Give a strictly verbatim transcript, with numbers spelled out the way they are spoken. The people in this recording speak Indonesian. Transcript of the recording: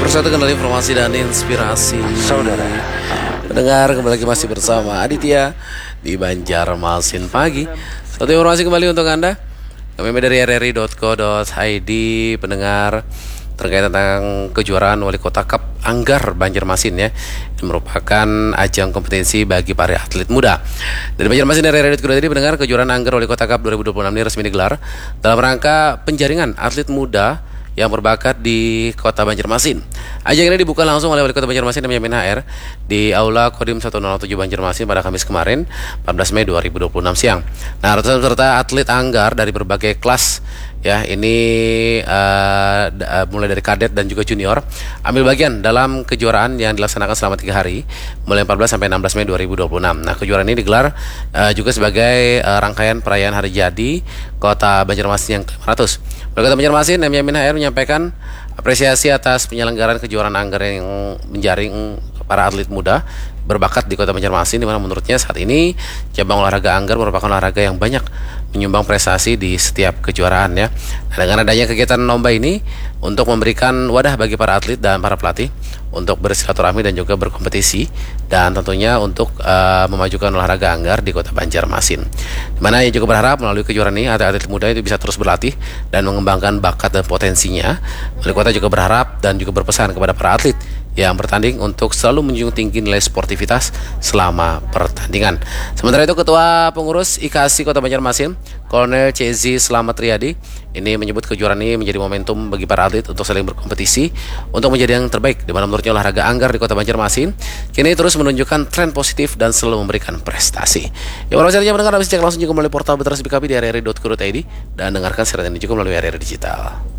Persatukan dari informasi dan inspirasi. Saudara Pendengar, kembali lagi masih bersama Aditya di Banjarmasin Pagi. Satu informasi kembali untuk Anda. Kami dari r r i dot co dot i d, pendengar, terkait tentang kejuaraan Wali Kota Cup Anggar Banjarmasin ya. Ini merupakan ajang kompetensi bagi para atlet muda. Dari Banjarmasin r r i dot co dot i d, pendengar, kejuaraan Anggar Wali Kota Cup dua ribu dua puluh enam ini resmi digelar dalam rangka penjaringan atlet muda yang berbakat di Kota Banjarmasin. Ajang ini dibuka langsung oleh Wali Kota Banjarmasin Benyamin H R di Aula Kodim seratus tujuh Banjarmasin pada Kamis kemarin, empat belas Mei dua ribu dua puluh enam siang. Nah, ratusan peserta atlet Anggar dari berbagai kelas ya, ini uh, uh, mulai dari kadet dan juga junior ambil bagian dalam kejuaraan yang dilaksanakan selama tiga hari mulai empat belas sampai enam belas Mei dua ribu dua puluh enam. Nah, kejuaraan ini digelar uh, juga sebagai uh, rangkaian perayaan hari jadi Kota Banjarmasin yang ke lima ratus. Wali Kota Banjarmasin Benyamin H R menyampaikan apresiasi atas penyelenggaraan kejuaraan Anggar yang menjaring para atlet muda berbakat di Kota Banjarmasin, di mana menurutnya saat ini cabang olahraga Anggar merupakan olahraga yang banyak menyumbang prestasi di setiap kejuaraan ya. Nah, dengan adanya kegiatan lomba ini untuk memberikan wadah bagi para atlet dan para pelatih untuk bersilaturahmi dan juga berkompetisi, dan tentunya untuk uh, memajukan olahraga Anggar di Kota Banjarmasin. Di mana ia juga berharap melalui kejuaraan ini atlet-atlet muda itu bisa terus berlatih dan mengembangkan bakat dan potensinya. Wali Kota juga berharap dan juga berpesan kepada para atlet yang bertanding untuk selalu menjunjung tinggi nilai sportivitas selama pertandingan. Sementara itu, Ketua Pengurus I K A S I Kota Banjarmasin, Kolonel C Z Slamet Riyadi, ini menyebut kejuaraan ini menjadi momentum bagi para atlet untuk saling berkompetisi untuk menjadi yang terbaik, di mana menurutnya olahraga Anggar di Kota Banjarmasin kini terus menunjukkan tren positif dan selalu memberikan prestasi. Yang baru saja mendengar, bisa cek langsung juga melalui portal Betras B K B di r r i dot co dot i d dan dengarkan siaran ini juga melalui R R I Digital.